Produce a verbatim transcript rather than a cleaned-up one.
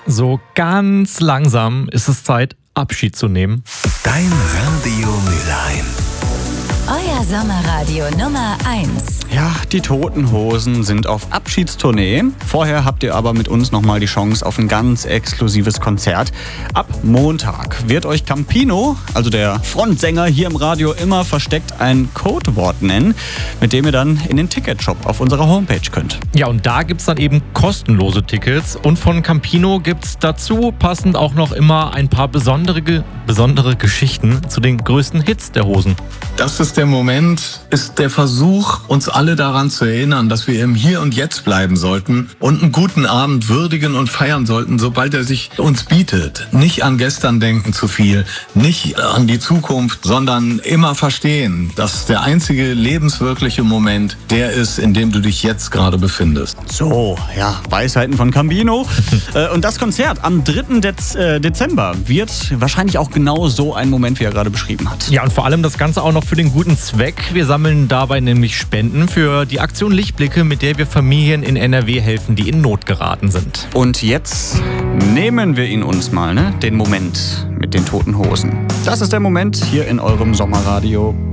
So ganz langsam ist es Zeit, Abschied zu nehmen. Dein Radio Mülheim. Euer Sommerradio Nummer eins. Ja, die Toten Hosen sind auf Abschiedstournee. Vorher habt ihr aber mit uns nochmal die Chance auf ein ganz exklusives Konzert. Ab Montag wird euch Campino, also der Frontsänger hier im Radio, immer versteckt ein Codewort nennen, mit dem ihr dann in den Ticketshop auf unserer Homepage könnt. Ja, und da gibt's dann eben kostenlose Tickets. Und von Campino gibt's dazu passend auch noch immer ein paar besondere, ge- besondere Geschichten zu den größten Hits der Hosen. Das ist der Moment, ist der Versuch, uns alle daran zu erinnern, dass wir im Hier und Jetzt bleiben sollten und einen guten Abend würdigen und feiern sollten, sobald er sich uns bietet. Nicht an gestern denken zu viel, nicht an die Zukunft, sondern immer verstehen, dass der einzige lebenswirkliche Moment der ist, in dem du dich jetzt gerade befindest. So, ja, Weisheiten von Campino. Äh, und das Konzert am dritten Dez- äh, Dezember wird wahrscheinlich auch genau so ein Moment, wie er gerade beschrieben hat. Ja, und vor allem das Ganze auch noch für den guten Zweck. Wir sammeln dabei nämlich Spenden für die Aktion Lichtblicke, mit der wir Familien in N R W helfen, die in Not geraten sind. Und jetzt nehmen wir ihn uns mal, ne? Den Moment mit den Toten Hosen. Das ist der Moment hier in eurem Sommerradio.